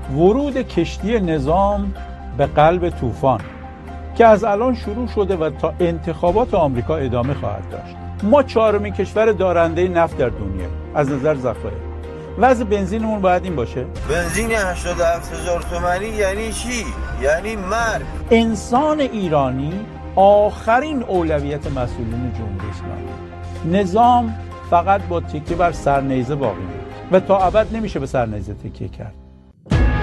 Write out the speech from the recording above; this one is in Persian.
ورود کشتی نظام به قلب طوفان که از الان شروع شده و تا انتخابات آمریکا ادامه خواهد داشت. ما چهارمین کشور دارنده نفت در دنیا از نظر ذخایر. وضع بنزینمون باید این باشه؟ بنزین 87,000 تومانی یعنی چی؟ یعنی مرگ. انسان ایرانی آخرین اولویت مسئولین جمهوری اسلامی. نظام فقط با تکیه بر سرنیزه باقی میمونه و تا ابد نمیشه به سرنیزه تکیه کرد.